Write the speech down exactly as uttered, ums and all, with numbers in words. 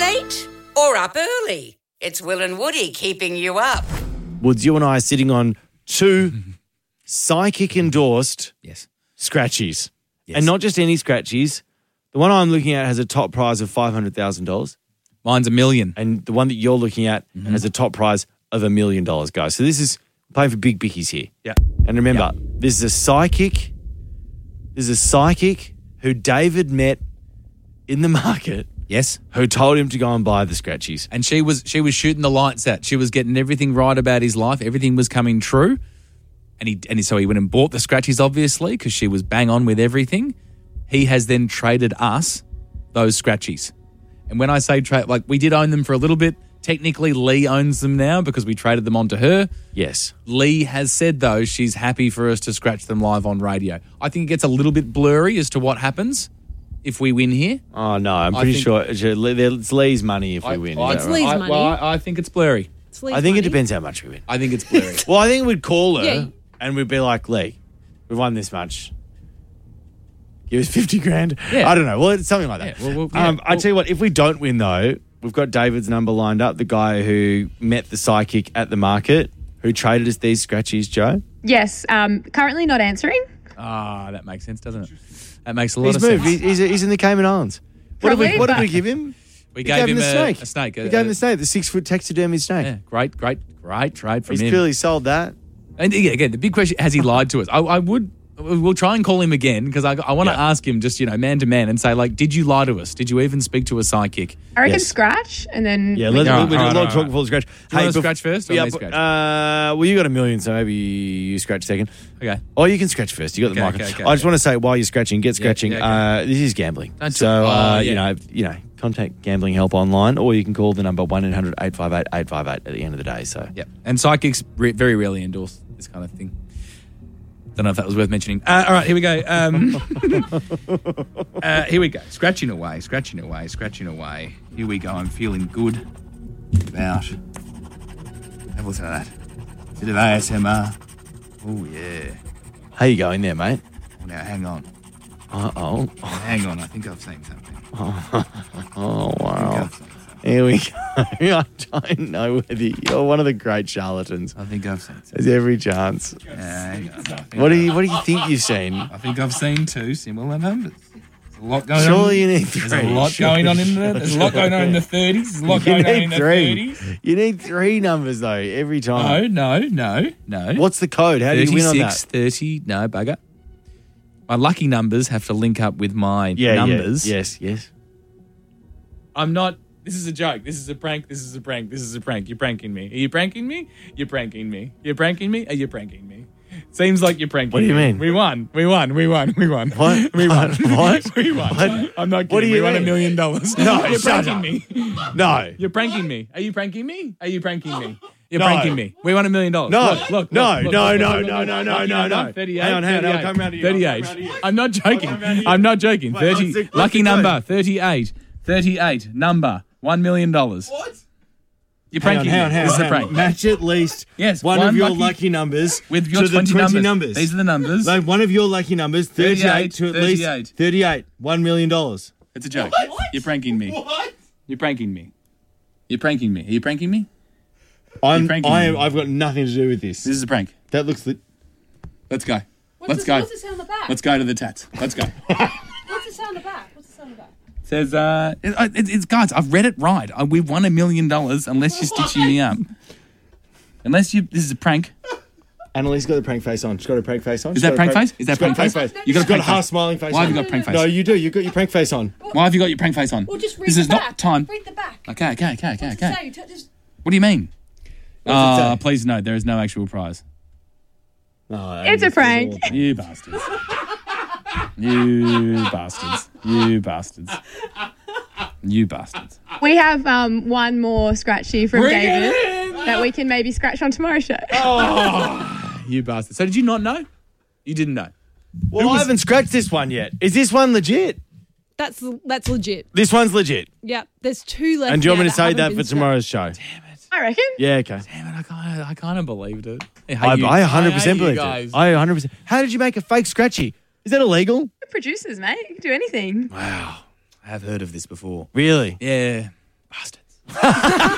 late or up early? It's Will and Woody keeping you up. Woods, you and I are sitting on two psychic-endorsed Yes. scratchies. Yes. And not just any scratchies. The one I'm looking at has a top prize of five hundred thousand dollars. Mine's a million. And the one that you're looking at Mm-hmm. has a top prize of a million dollars, guys. So this is playing for big bickies here. Yeah. And remember, this is a psychic. This is a psychic who David met in the market, Yes. who told him to go and buy the scratchies. And she was she was shooting the lights out. She was getting everything right about his life. Everything was coming true. And he and so he went and bought the scratchies, obviously, because she was bang on with everything. He has then traded us those scratchies. And when I say trade, like we did own them for a little bit. Technically, Lee owns them now because we traded them on to her. Yes. Lee has said, though, she's happy for us to scratch them live on radio. I think it gets a little bit blurry as to what happens if we win here. Oh, no, I'm I pretty think- sure it's it's Lee's money if we win. I, Is that It's Lee's I, money. Well, I, I think it's blurry. It's Lee's I think it money. depends how much we win. I think it's blurry. Well, I think we'd call her Yeah. and we'd be like, Lee, we've won this much. Give us fifty grand. Yeah. I don't know. Well, it's something like that. Yeah, well, well, yeah, um, I well- tell you what, if we don't win, though, we've got David's number lined up, the guy who met the psychic at the market, who traded us these scratchies, Joe. Yes, um, currently not answering. Ah, that makes sense, doesn't it? That makes a lot He's of moved. sense. He's, he's, he's in the Cayman Islands. What, did we, Probably, what did but- we give him? We We gave, him, the a snake. a snake. We a- gave him a- the snake, the six-foot taxidermy snake. Yeah, great, great, great trade from He's him. clearly sold that. And yeah, again, the big question, has he lied to us? I, I would, we'll try and call him again because I, I want to Yeah. ask him just, you know, man to man and say, like, did you lie to us? Did you even speak to a psychic? I reckon Yes. scratch and then Yeah, we let's can- All we, we right, do a all lot right, of talk all before the scratch. Do you want to bef- scratch first or yeah, me but, scratch? Uh, well, you got a million, so maybe you scratch second. Okay. Oh, you can scratch first. You got the Okay, mic. okay, okay, I just okay. want to say, while you're scratching, get scratching. yeah, okay. uh, this is gambling. Don't so, talk- uh, oh, you yeah. know, you know, contact gambling help online, or you can call the number one eight hundred eight five eight eight five eight at the end of the day. So, Yeah. And psychics re- very rarely endorse this kind of thing. Don't know if that was worth mentioning. Uh, all right, here we go. Um, uh, here we go. Scratching away, scratching away, scratching away. Here we go. I'm feeling good about. Have a listen to that. Bit of A S M R. Oh, yeah. how you going there, mate? Oh, now, hang on. Uh oh. Hang on. I think I've seen something. Oh I think wow. I've seen something. Here we go. I don't know whether you're one of the great charlatans. I think I've seen something. There's every chance. Uh, hang on. I think What do you What do you think you've seen? I think I've seen two similar numbers. There's a lot going on. Surely you need three. There's a lot going on in the. There's a lot going on in the thirties. There's a lot You going on need in the three. thirties. You need three numbers though every time. No, no, no, no. What's the code? How do you win on that? thirty, no, bugger. My lucky numbers have to link up with my Yeah, numbers. Yeah. Yes, yes. I'm not. This is a joke. This is a prank. This is a prank. This is a prank. You're pranking me. Are you pranking me? You're pranking me. You're pranking me? Are you pranking me? Seems like you're pranking What do you me. mean? We won. We won. We won. We won. What? We won. What? We won. What? I'm not kidding. What do you we won a mean? million dollars. No, You're shut pranking up. me. No. You're pranking me. Are you pranking me? Are you pranking me? You're No. pranking me. We won a million dollars. No. Look, look, No, look, look, no, look, no, look, no, look, no, look, no, lucky no, number, no. thirty-eight, Hang on, hang on, I'll thirty-eight, come round to you, I'll come thirty-eight. round to you. I'm not joking. I'll come round to you. I'm not joking. Wait, what's thirty. the- what's Lucky the code? number. thirty-eight. thirty-eight. Number. One million dollars. What? You're Hang on, pranking hang on, me. hang This on, is a hang on. prank. Match at least Yes, one, one of your lucky- lucky, numbers With your to the twenty, twenty numbers. numbers. These are the numbers. Like one of your lucky numbers, thirty-eight, to at least thirty-eight. thirty-eight, one million dollars. It's a joke. You're pranking me. What? You're pranking me. You're pranking me. Are you pranking me? I'm, pranking I me. am, I've got nothing to do with this. This is a prank. That looks. Li- Let's go. What's Let's the, go. What's it say on the back? Let's go to the tats. Let's go. What's it say on the back? What's it say on the back? Says, uh, it, it, it's guys, I've read it right. I, we've won a million dollars unless you're stitching me up. Unless you, this is a prank. Annalise got a prank face on. She's got a prank face on. Is She's that got a prank face? Is that she's got a prank face? face. You got a She's got a prank half face. smiling face. Why on. have you got prank face? No, you do. You got your prank face on. Why have you got your prank face on? Well, just read this the is back. not time. Read the back. Okay, okay, okay, okay, What's okay. it say? T- just- What do you mean? What does it Uh, say? please no, there is no actual prize. No, It's a prank. You bastards. You bastards. You bastards. You bastards. We have um, one more scratchy from Bring it David in! that we can maybe scratch on tomorrow's show. You bastards. So did you not know? You didn't know. Well, I haven't scratched this one yet. Is this one legit? That's that's legit. This one's legit. Yeah, there's two left. And do you want now me to say haven't that been for scratched. tomorrow's show? I reckon. Yeah, okay. Damn it, I kind of, I kind of believed it. I, hate I, you. I one hundred percent hate you believe guys. it. I one hundred percent. How did you make a fake scratchy? Is that illegal? We're producers, mate. You can do anything. Wow. I have heard of this before. Really? Yeah. Bastards.